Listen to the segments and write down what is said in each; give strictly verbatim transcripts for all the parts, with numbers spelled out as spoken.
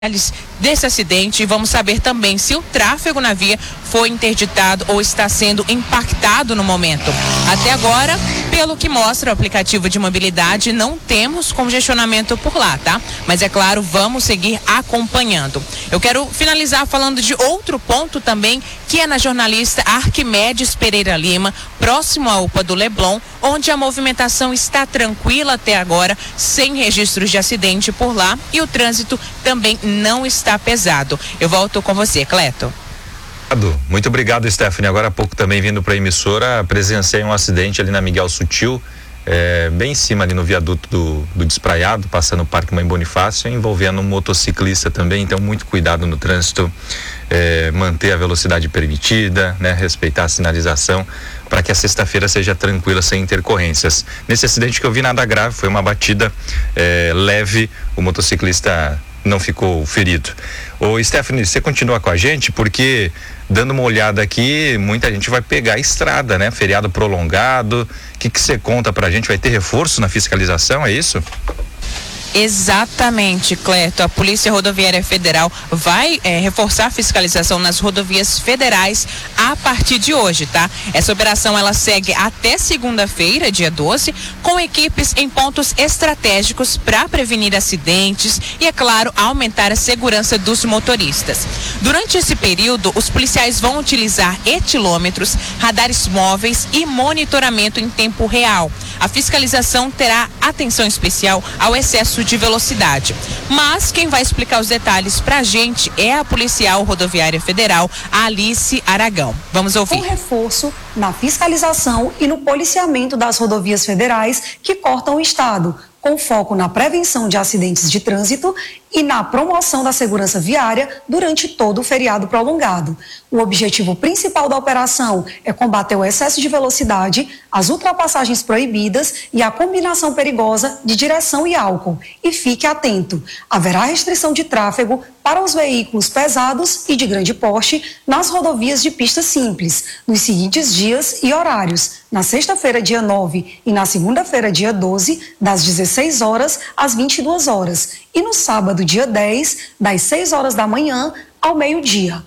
desse acidente e vamos saber também se o tráfego na via foi interditado ou está sendo impactado no momento. Até agora, pelo que mostra o aplicativo de mobilidade, não temos congestionamento por lá, tá? Mas é claro, vamos seguir acompanhando. Eu quero finalizar falando de outro ponto também, que é na jornalista Arquimedes Pereira Lima, próximo à U P A do Leblon, onde a movimentação está tranquila até agora, sem registros de acidente por lá e o trânsito também não está pesado. Eu volto com você, Cleto. Muito obrigado, Stephanie. Agora há pouco também vindo para a emissora, presenciei um acidente ali na Miguel Sutil, é, bem em cima ali no viaduto do, do Despraiado, passando o Parque Mãe Bonifácio, envolvendo um motociclista também, então muito cuidado no trânsito, é, manter a velocidade permitida, né, respeitar a sinalização, para que a sexta-feira seja tranquila, sem intercorrências. Nesse acidente que eu vi, nada grave, foi uma batida é, leve, o motociclista não ficou ferido. Ô Stephanie, você continua com a gente, porque dando uma olhada aqui, muita gente vai pegar a estrada, né? Feriado prolongado, o que que você conta pra gente? Vai ter reforço na fiscalização, é isso? Exatamente, Cleto. A Polícia Rodoviária Federal vai é, reforçar a fiscalização nas rodovias federais a partir de hoje, tá? Essa operação ela segue até segunda-feira, dia doze, com equipes em pontos estratégicos para prevenir acidentes e, é claro, aumentar a segurança dos motoristas. Durante esse período, os policiais vão utilizar etilômetros, radares móveis e monitoramento em tempo real. A fiscalização terá atenção especial ao excesso de velocidade. Mas quem vai explicar os detalhes pra gente é a policial rodoviária federal, Alice Aragão. Vamos ouvir. Um reforço na fiscalização e no policiamento das rodovias federais que cortam o estado, com foco na prevenção de acidentes de trânsito e na promoção da segurança viária durante todo o feriado prolongado. O objetivo principal da operação é combater o excesso de velocidade, as ultrapassagens proibidas e a combinação perigosa de direção e álcool. E fique atento, haverá restrição de tráfego para os veículos pesados e de grande porte nas rodovias de pista simples, nos seguintes dias e horários. Na sexta-feira, dia nove, e na segunda-feira, dia doze, das dezesseis horas às vinte e duas horas. E no sábado, dia dez, das seis horas da manhã ao meio-dia.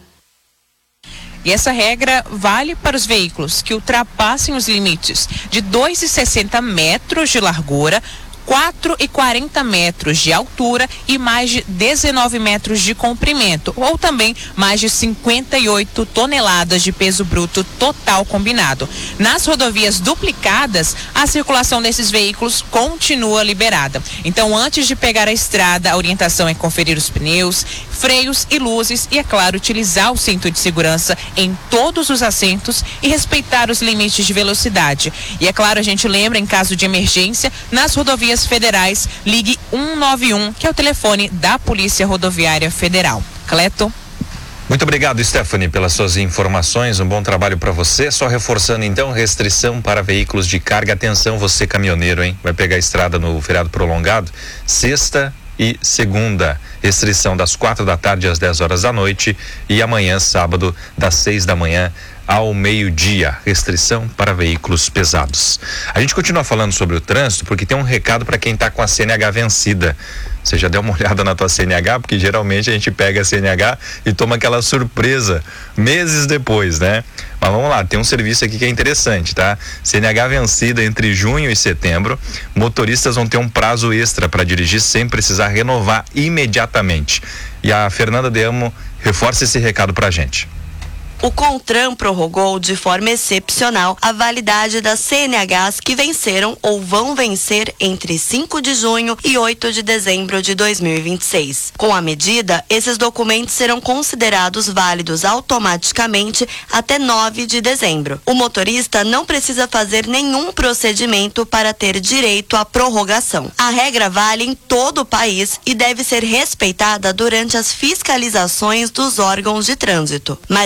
E essa regra vale para os veículos que ultrapassem os limites de dois e sessenta metros de largura, quatro e quarenta metros de altura e mais de dezenove metros de comprimento, ou também mais de cinquenta e oito toneladas de peso bruto total combinado. Nas rodovias duplicadas, a circulação desses veículos continua liberada. Então, antes de pegar a estrada, a orientação é conferir os pneus, freios e luzes e, é claro, utilizar o cinto de segurança em todos os assentos e respeitar os limites de velocidade. E, é claro, a gente lembra, em caso de emergência, nas rodovias federais, ligue um um nove um, que é o telefone da Polícia Rodoviária Federal. Cleto. Muito obrigado, Stephanie, pelas suas informações. Um bom trabalho para você. Só reforçando então, restrição para veículos de carga. Atenção, você caminhoneiro, hein? Vai pegar a estrada no feriado prolongado. Sexta e segunda, restrição das quatro da tarde às dez horas da noite e amanhã, sábado, das seis da manhã ao meio-dia, restrição para veículos pesados. A gente continua falando sobre o trânsito porque tem um recado para quem está com a C N H vencida. Você já deu uma olhada na tua C N H? Porque geralmente a gente pega a C N H e toma aquela surpresa meses depois, né? Mas vamos lá, tem um serviço aqui que é interessante, tá? C N H vencida entre junho e setembro, motoristas vão ter um prazo extra para dirigir sem precisar renovar imediatamente. E a Fernanda Deamo reforça esse recado pra gente. O CONTRAN prorrogou de forma excepcional a validade das C N Hs que venceram ou vão vencer entre cinco de junho e oito de dezembro de dois mil e vinte e seis. Com a medida, esses documentos serão considerados válidos automaticamente até nove de dezembro. O motorista não precisa fazer nenhum procedimento para ter direito à prorrogação. A regra vale em todo o país e deve ser respeitada durante as fiscalizações dos órgãos de trânsito. Mas atenção!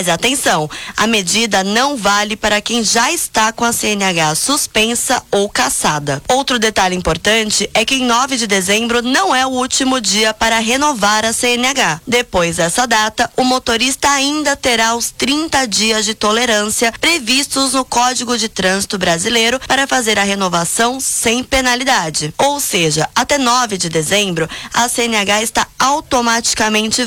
Atenção, a medida não vale para quem já está com a C N H suspensa ou cassada. Outro detalhe importante é que em nove de dezembro não é o último dia para renovar a C N H. Depois dessa data, o motorista ainda terá os trinta dias de tolerância previstos no Código de Trânsito Brasileiro para fazer a renovação sem penalidade. Ou seja, até nove de dezembro, a C N H está automaticamente